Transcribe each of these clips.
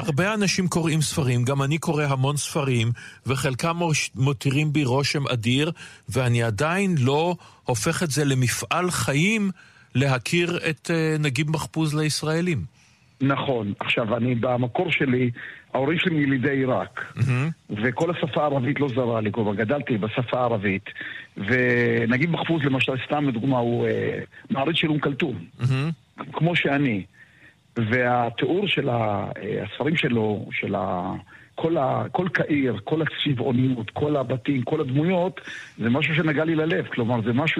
הרבה אנשים קוראים ספרים, גם אני קורא המון ספרים, וחלקם מותירים בי רושם אדיר, ואני עדיין לא הופך את זה למפעל חיים להכיר את נגיב מחפוז לישראלים. נכון. עכשיו, אני במקור שלי, ההורים שלי מילידי עיראק, וכל השפה הערבית לא זרה לי, כבר גדלתי בשפה הערבית, ונגיב מחפוז למשל, סתם לדוגמה, הוא מעריץ של כלתום, כמו שאני. והתיאור של הספרים שלו, של כל קעיר, כל הצבעוניות, כל הבתים, כל הדמויות, זה משהו שנגע לי ללב. כלומר, זה משהו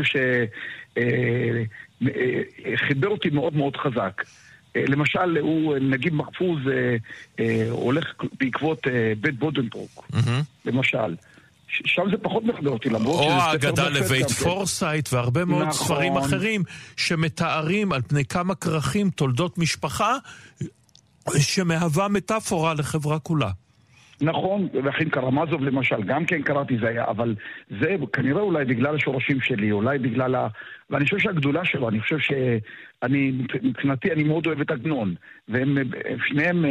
שחיבר אותי מאוד מאוד חזק. למשל, הוא נגיב מחפוז הולך בעקבות בית בודנברוק, למשל. שם זה פחות מחבר אותי, למרות או האגדה לבית פורסייט והרבה מאוד ספרים אחרים שמתארים על פני כמה כרכים תולדות משפחה שמהווה מטאפורה לחברה כולה. נכון, ואחים קרמזוב למשל, גם כן קראתי זה היה, אבל זה כנראה אולי בגלל השורשים שלי, אולי בגלל ואני חושב שהגדולה שלו, אני חושב מבחינתי אני מאוד אוהב את עגנון, והם שניהם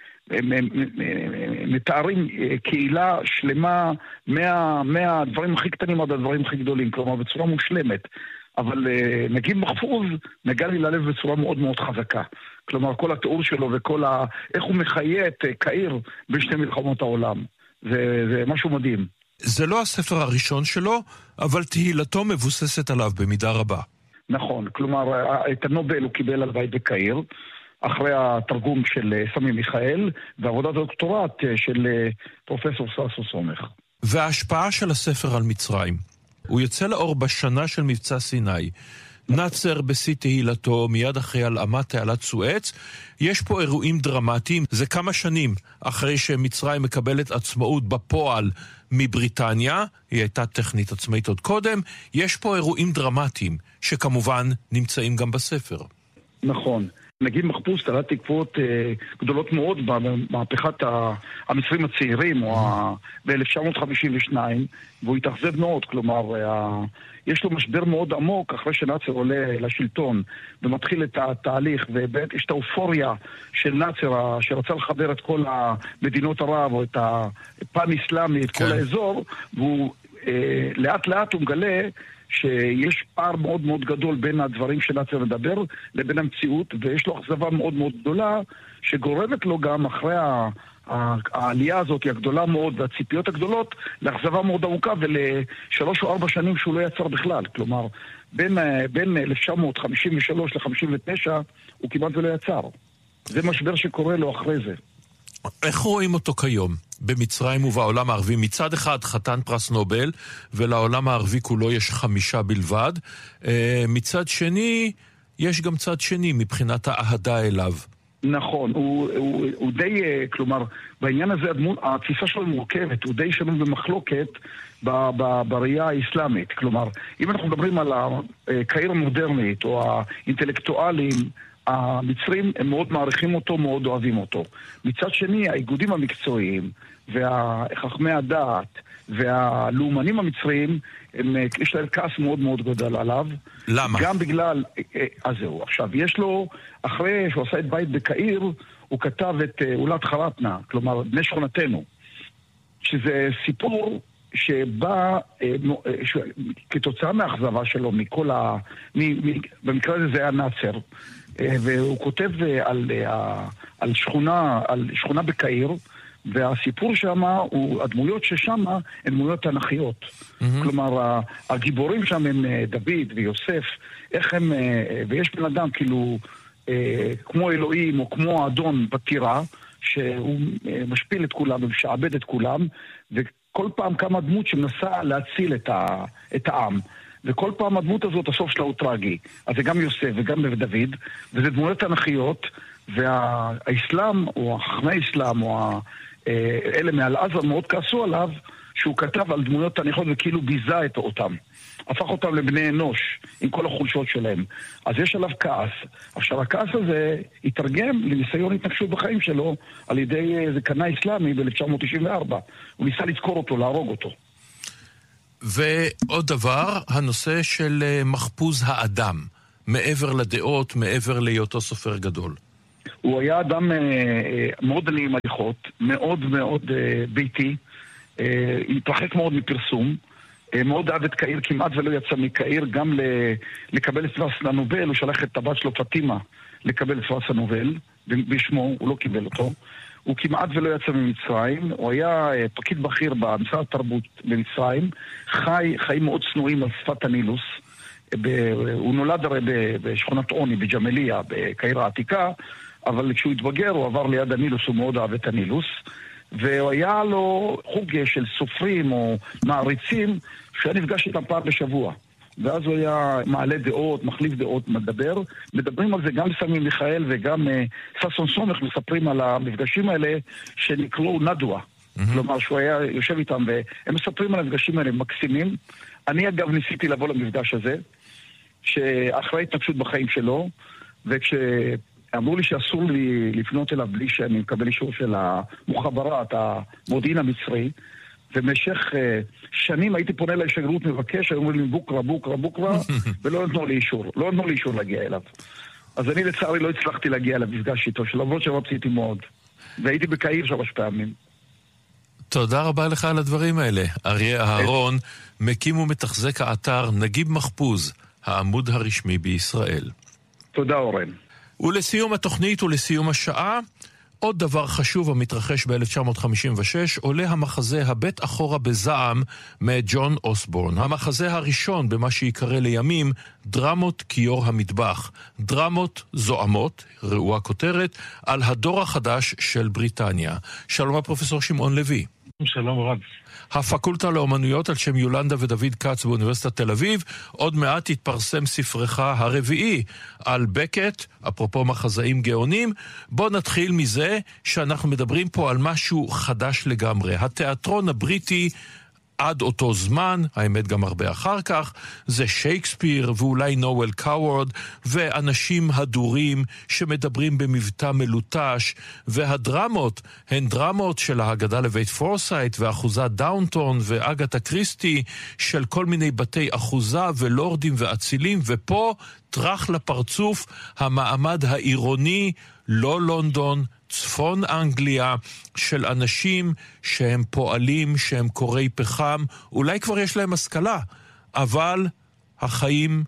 מתארים קהילה שלמה מהדברים הכי קטנים עד הדברים הכי גדולים, כלומר בצורה מושלמת. אבל נגיב מחפוז נגע לי ללב בצורה מאוד מאוד חזקה. כלומר, כל התיאור שלו וכל איך הוא מחיה את קעיר בשתי מלחמות העולם. זה משהו מדהים. זה לא הספר הראשון שלו, אבל תהילתו מבוססת עליו במידה רבה. נכון, כלומר, את הנובל הוא קיבל על בית בקעיר, אחרי התרגום של סמי מיכאל, ועבודת הדוקטורט של פרופסור ססו סומך. וההשפעה של הספר על מצרים. הוא יוצא לאור בשנה של מבצע סיני. נאצר בשיא תהילתו, מיד אחרי הלאמת תעלת סואץ. יש פה אירועים דרמטיים. זה כמה שנים אחרי שמצרים מקבלת עצמאות בפועל מבריטניה. היא הייתה טכנית עצמאית עוד קודם. יש פה אירועים דרמטיים, שכמובן נמצאים גם בספר. נכון. נגיב מחפוז תעלת תקוות גדולות מאוד במהפכת המצרים הצעירים, ב-1952, והוא התאכזב מאוד. כלומר, יש לו משבר מאוד עמוק אחרי שנאצר עולה לשלטון ומתחיל את התהליך, ובאמת יש את האופוריה של נאצר שרצה לחבר את כל המדינות ערב או את הפן אסלאמי, את כל האזור, והוא לאט לאט הוא מגלה שיש פער מאוד מאוד גדול בין הדברים שנאצר מדבר לבין המציאות, ויש לו אכזבה מאוד מאוד גדולה שגורמת לו גם אחרי העלייה הזאת הגדולה מאוד והציפיות הגדולות לאכזבה מאוד עמוקה ולשלוש או 4 שנים שהוא לא יצר בכלל. כלומר, בין 1953 ל-59 הוא כמעט ולא יצר. זה משבר שקורה לו אחרי זה. איך רואים אותו כיום במצרים ובעולם הערבי? מצד אחד חתן פרס נובל, ולעולם הערבי כולו יש 5 בלבד. מצד שני, יש גם צד שני מבחינת האהדה אליו. נכון, הוא די, כלומר, בעניין הזה התפיסה שלו מורכבת, הוא די שנוי במחלוקת בראייה האסלאמית. כלומר, אם אנחנו מדברים על הקעיר המודרנית או האינטלקטואלים, המצרים הם מאוד מעריכים אותו, מאוד אוהבים אותו. מצד שני, האיגודים המקצועיים והחכמי הדעת והלאומנים המצריים, יש להם כעס מאוד מאוד גדול עליו. למה? גם בגלל, אז זהו. עכשיו, יש לו, אחרי שהוא עשה את בית בקעיר, הוא כתב את אולת חרטנה, כלומר, בני שכונתנו, שזה סיפור שבא כתוצאה מהאכזבה שלו מכל במקרה הזה זה היה נאצר, והוא כותב על שכונה בקעיר, והסיפור שמה, הדמויות ששמה הן דמויות תנ"כיות. כלומר, הגיבורים שם הם דוד ויוסף, איך הם, ויש בן אדם כאילו כמו אלוהים או כמו האדון בטירה, שהוא משפיל את כולם ומשעבד את כולם, וכל פעם קמה דמות שמנסה להציל את העם. וכל פעם הדמות הזאת, הסוף שלה הוא טרגי. אז זה גם יוסף וגם דוד, וזה דמויות תנ"כיות, והאסלאם, או חכמי האסלאם, או אלה מעל עזה מאוד כעסו עליו, שהוא כתב על דמויות תנ"כיות וכאילו ביזה אותם. הפך אותם לבני אנוש, עם כל החולשות שלהם. אז יש עליו כעס. עכשיו, הכעס הזה התרגם לניסיון התנגשות בחיים שלו, על ידי איזה קנאי אסלאמי ב-1994. הוא ניסה לזכור אותו, להרוג אותו. ועוד דבר, הנושא של מחפוז האדם, מעבר לדעות, מעבר להיותו סופר גדול. הוא היה אדם מאוד נעים הליכות, מאוד מאוד ביתי, התרחק מאוד מפרסום, מאוד אהב את קהיר, כמעט ולא יצא מקהיר, גם לקבל את פרס הנובל, הוא שלח את הבת שלו פטימה לקבל את פרס הנובל, בשמו, הוא לא קיבל אותו. הוא כמעט ולא יצא ממצרים, הוא היה פקיד בכיר במשרד התרבות במצרים, חיים מאוד צנועים על שפת הנילוס, הוא נולד הרי בשכונת עוני, בג'מליה, בקהיר העתיקה, אבל כשהוא התבגר הוא עבר ליד הנילוס, הוא מאוד אהב את הנילוס, והיה לו חוג של סופרים או מעריצים שהיה נפגש איתם פעם בשבוע. ואז הוא היה מעלה דעות, מחליף דעות, מדברים על זה גם סמי מיכאל וגם ששון סומך מספרים על המפגשים האלה שנקראו נדווה. כלומר שהוא היה יושב איתם והם מספרים על המפגשים האלה מקסימים. אני אגב ניסיתי לבוא למפגש הזה, שאחרי התנגשות בחיים שלו, וכשאמרו לי שאסור לי לפנות אליו בלי שאני מקבל אישור של המוחברת, המודיעין המצרי, ובמשך שנים הייתי פונה לשגרירות מבקש, היו אומרים לי בוקרה, ולא נתנו לי אישור להגיע אליו. אז אני לצערי לא הצלחתי להגיע למפגש איתו, שלמרות שרציתי מאוד. והייתי בקהיר 3 פעמים. תודה רבה לך על הדברים האלה. אריה אהרון, מקים ומתחזק האתר נגיב מחפוז, העמוד הרשמי בישראל. תודה אורן. ולסיום התוכנית ולסיום השעה, עוד דבר חשוב המתרחש ב-1956, עולה המחזה הבית אחורה בזעם מג'ון אוסבורן. המחזה הראשון במה שיקרא לימים דרמות כיור המטבח. דרמות זועמות, ראו הכותרת, על הדור החדש של בריטניה. שלום הפרופסור שמעון לוי. שלום רב. הפקולטה לאומנויות על שם יולנדה ודוד קץ באוניברסיטת תל אביב. עוד מעט התפרסם ספרך הרביעי על בקט, אפרופו מחזאים גאונים. בוא נתחיל מזה שאנחנו מדברים פה על משהו חדש לגמרי. התיאטרון הבריטי עד אותו זמן, האמת גם הרבה אחר כך, זה שייקספיר ואולי נואל קאוורד ואנשים הדורים שמדברים במבטא מלוטש, והדרמות הן דרמות של ההגדה לבית פורסייט ואחוזת דאונטון ואגתה קריסטי, של כל מיני בתי אחוזה ולורדים ואצילים, ופה טרח לפרצוף המעמד העירוני, לא לונדון, צפון אנגליה, של אנשים שהם פועלים, שהם קוראי פחם, אולי כבר יש להם השכלה, אבל החיים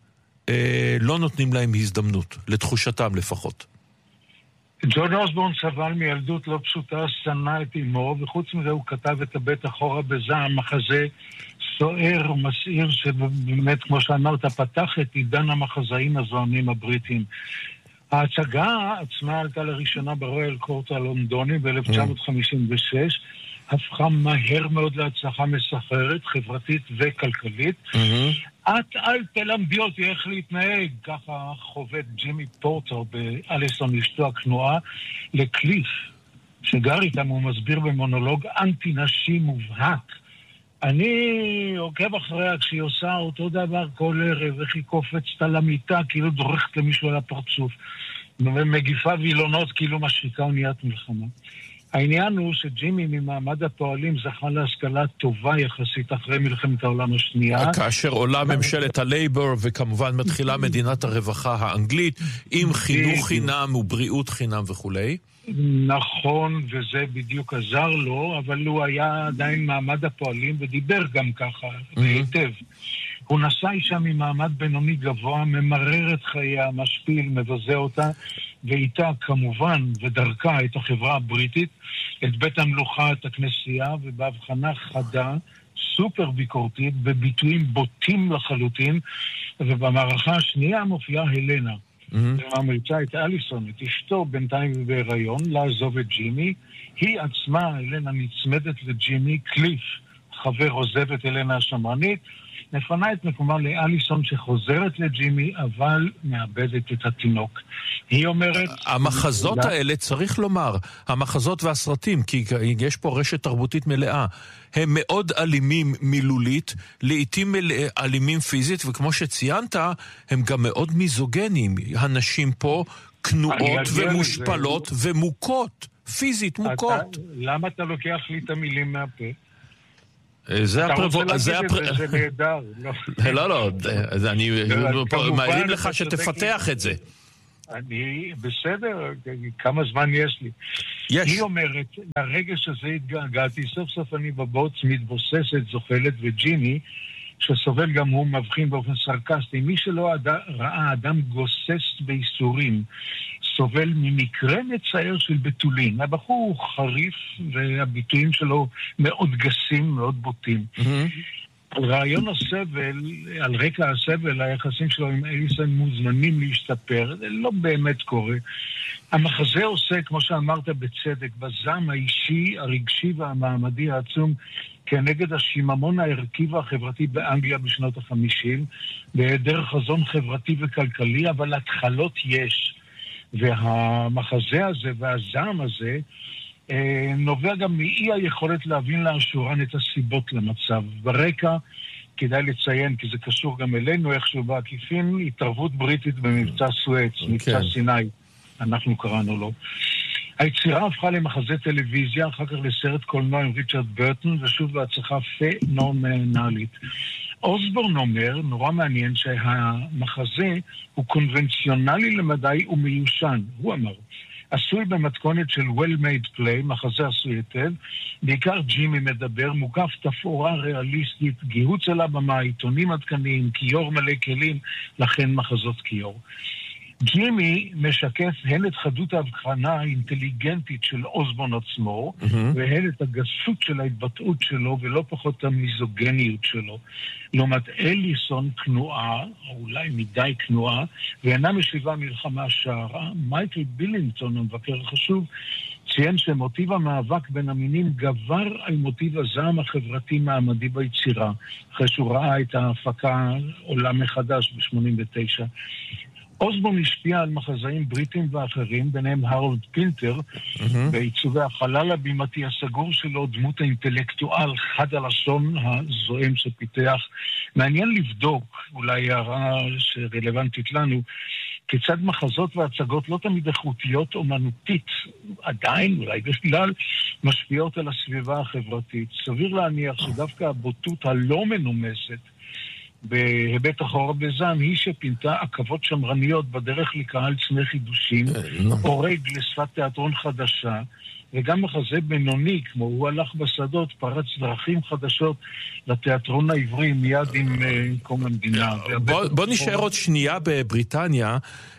לא נותנים להם הזדמנות, לתחושתם לפחות. ג'ון אוסבורן סבל מילדות לא פשוטה, שנא את אמו, וחוץ מזה הוא כתב את הבית אחורה בזעם, מחזה סוער, מסעיר, שבאמת, כמו שאמרת, פתח את עידן המחזאים הזוהמים הבריטים. ההצגה עצמה עלתה לראשונה ברויאל קורט הלונדוני ב-1956, הפכה מהר מאוד להצלחה מסחררת, חברתית וכלכלית. את אל תלמדי אותי איך להתנהג, ככה חובד ג'ימי פורטר באליסון אשתו הכנועה לקליף, שגר איתם, הוא מסביר במונולוג אנטי-נשי מובהק. אני עוקב אחריה כשהיא עושה אותו דבר כל ערב, איך היא קופצת על המיטה, כאילו דורכת למישהו על הפרצוף, ומגיפה וילונות כאילו משריקה אוניית מלחמה. העניין הוא שג'ימי ממעמד הפועלים זכה להשכלה טובה יחסית אחרי מלחמת העולם השנייה. כאשר עולה ממשלת הלייבור וכמובן מתחילה מדינת הרווחה האנגלית עם חינוך חינם ובריאות חינם וכולי. נכון, וזה בדיוק עזר לו, אבל הוא היה עדיין מעמד הפועלים ודיבר גם ככה היטב. הוא נשא אישה ממעמד בינוני גבוה, ממרר את חייה, משפיל, מבזה אותה, ואיתה כמובן ודרכה את החברה הבריטית, את בית המלוכה, את הכנסייה, ובהבחנה חדה, סופר ביקורתית, בביטויים בוטים לחלוטין, ובמערכה השנייה מופיעה הלנה. וממליצה את אליסון, את אשתו בינתיים בהיריון, לעזוב את ג'ימי. היא עצמה, הלנה, נצמדת לג'ימי, קליף, חבר עוזב את הלנה השמרנית, נפנה את מקומה לאליסון שחוזרת לג'ימי, אבל מאבדת את התינוק. היא אומרת... המחזות האלה, צריך לומר, המחזות והסרטים, כי יש פה רשת תרבותית מלאה, הם מאוד אלימים מילולית, לעתים אלימים פיזית, וכמו שציינת, הם גם מאוד מיזוגנים. הנשים פה כנועות ומושפלות ומוכות, פיזית מוכות. למה אתה לוקח לי את המילים מהפה? זה נהדר. לא, אני מעלים לך שתפתח את זה. אני בסדר, כמה זמן יש לי. היא אומרת, הרגש הזה התגעגעתי, סוף סוף אני בבוץ מתבוססת, זוחלת, וג'ימי, שסובל גם הוא מבחין באופן סרקסטי. מי שלא ראה אדם גוסס בייסורים, סובל ממקרה מצער של בתולין. הבחור הוא חריף, והביטויים שלו מאוד גסים, מאוד בוטים. על רעיון הסבל, על רקע הסבל, היחסים שלו עם אליסון מוזמנים להשתפר, זה לא באמת קורה. המחזה עושה, כמו שאמרת בצדק, בזעם האישי, הרגשי והמעמדי העצום, כנגד השיממון הערכי והחברתי באנגליה בשנות ה-50, בהיעדר חזון חברתי וכלכלי, אבל התחלות יש. והמחזה הזה והזעם הזה, נובע גם מאי היכולת להבין לאשורן את הסיבות למצב. ברקע, כדאי לציין, כי זה קשור גם אלינו, איכשהו בעקיפין, התערבות בריטית במבצע סואץ, מבצע סיני, אנחנו קראנו לו. היצירה הפכה למחזה טלוויזיה, אחר כך לסרט קולנוע עם ריצ'רד ברטון, ושוב בהצלחה פנומנלית. אוסבורן אומר, נורא מעניין, שהמחזה הוא קונבנציונלי למדי ומיושן, הוא אמר. עשוי במתכונת של well-made play, מחזה עשוי היטב, בעיקר ג'ימי מדבר, מוקף תפאורה ריאליסטית, גיהוץ על הבמה, עיתונים עדכניים, כיור מלא כלים, לכן מחזות כיור. ג'ימי משקף הן את חדות ההבחנה האינטליגנטית של אוסבורן עצמו, והן את הגסות של ההתבטאות שלו, ולא פחות המיזוגניות שלו. לעומת אליסון כנועה, או אולי מדי כנועה, ואינה משיבה מלחמה שערה. מייקל בילינגטון, המבקר החשוב, ציין שמוטיב המאבק בין המינים גבר על מוטיב הזעם החברתי מעמדי ביצירה, אחרי שהוא ראה את ההפקה עולה מחדש ב-89. אוסבורן השפיע על מחזאים בריטים ואחרים, ביניהם הרולד פינטר, בעיצובי החלל הבימתי הסגור שלו, דמות האינטלקטואל חד הלשון הזוהם שפיתח. מעניין לבדוק, אולי הערה שרלוונטית לנו, כיצד מחזות והצגות לא תמיד איכותיות אומנותית, עדיין, אולי בכלל, משפיעות על הסביבה החברתית. סביר להניח שדווקא הבוטות הלא מנומסת, בהיבט אחורה בזעם, היא שפינתה עקבות שמרניות בדרך לקהל צמא חידושים, הורג לשפת תיאטרון חדשה, וגם מחזה בינוני, כמו הוא הלך בשדות, פרץ דרכים חדשות לתיאטרון העברי מיד עם קום המדינה. בוא נשאר עוד שנייה בבריטניה.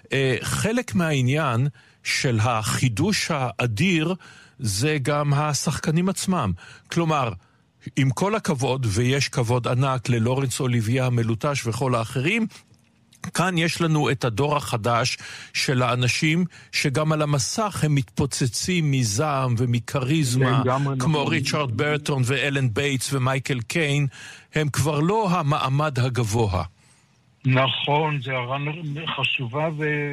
חלק מהעניין של החידוש האדיר זה גם השחקנים עצמם. כלומר, עם כל הכבוד, ויש כבוד ענק ללורנס אוליביה המלוטש וכל האחרים, כאן יש לנו את הדור החדש של האנשים שגם על המסך הם מתפוצצים מזעם ומקריזמה, כמו ריצ'רד ברטון ואלן בייטס ומייקל קיין, הם כבר לא המעמד הגבוה. נכון, זו הערה חשובה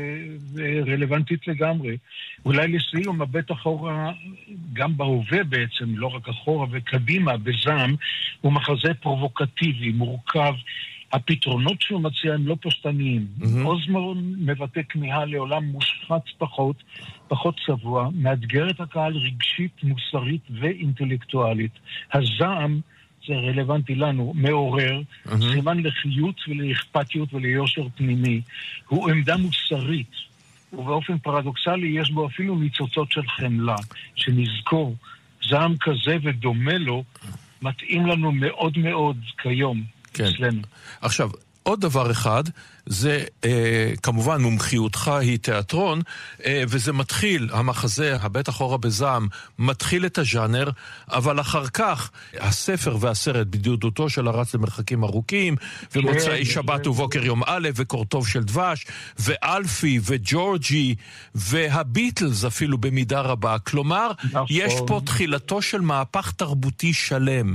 ורלוונטית לגמרי. אולי לסיום, מבט אחורה, גם בהווה בעצם, לא רק אחורה וקדימה, בזעם, הוא מחזה פרובוקטיבי, מורכב. הפתרונות שהוא מציע הם לא פשטניים. אוסבורן מבטא כמיהה לעולם מושחת פחות צבוע, מאתגר את הקהל רגשית, מוסרית ואינטלקטואלית. הזעם, זה רלוונטי לנו, מעורר, סימן לחיות ולאכפתיות וליושר פנימי. הוא עמדה מוסרית, ובאופן פרדוקסלי יש בו אפילו ניצוצות של חמלה, שנזכור, זעם כזה ודומה לו, מתאים לנו מאוד מאוד כיום אצלנו. עכשיו, עוד דבר אחד, זה כמובן מומחיותך היא תיאטרון, וזה מתחיל, המחזה, הבית אחורה בזעם, מתחיל את הז'אנר, אבל אחר כך הספר והסרט בדיודותו של הרץ למרחקים ארוכים, ומוצאי שבת ובוקר יום א' וקורטוב של דבש, ואלפי וג'ורג'י, והביטלס אפילו במידה רבה. כלומר, יש פה תחילתו של מהפך תרבותי שלם.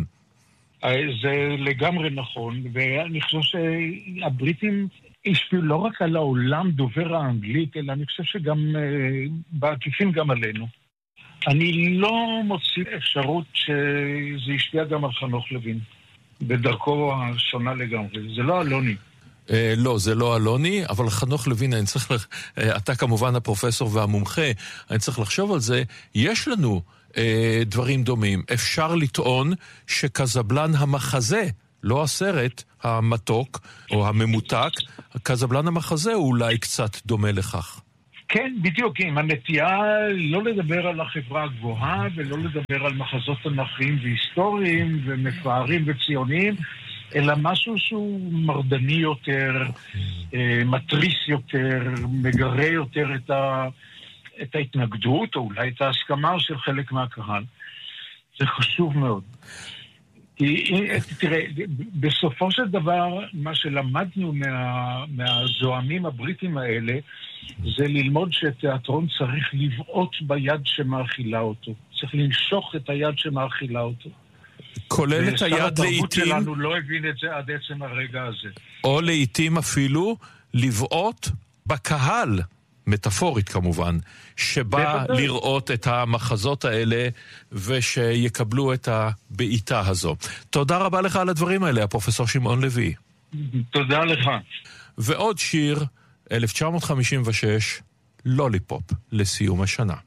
זה לגמרי נכון, ואני חושב שהבריטים השפיעו לא רק על העולם דובר האנגלית, אלא אני חושב שגם בעקיפין גם עלינו. אני לא מוציא אפשרות שזה השפיע גם על חנוך לוין, בדרכו השונה לגמרי. זה לא אלוני. לא, זה לא אלוני, אבל חנוך לוין, אתה כמובן הפרופסור והמומחה, אני צריך לחשוב על זה, יש לנו דברים דומים. אפשר לטעון שקזבלן המחזה, לא הסרט המתוק או הממותק, קזבלן המחזה הוא אולי קצת דומה לכך. כן, בדיוק, עם הנטייה לא לדבר על החברה הגבוהה ולא לדבר על מחזות תנ"כיים והיסטוריים ומפארים וציוניים, אלא משהו שהוא מרדני יותר, מטריס יותר, מגרה יותר את ההתנגדות, או אולי את ההסכמה של חלק מהקהל. זה חשוב מאוד. תראה, בסופו של דבר, מה שלמדנו מהזוהמים הבריטים האלה, זה ללמוד שתיאטרון צריך לבעוט ביד שמאכילה אותו. צריך לנשוך את היד שמאכילה אותו. כולל את היד לעתים... התרבות שלנו לא הבין את זה עד עצם הרגע הזה. או לעתים אפילו לבעוט בקהל, מטאפורית כמובן, שבא לראות את המחזות האלה ושיקבלו את הבעיטה הזו. תודה רבה לך על הדברים האלה, הפרופסור שמעון לוי. תודה לך. ועוד שיר, 1956, לוליפופ, לסיום השנה.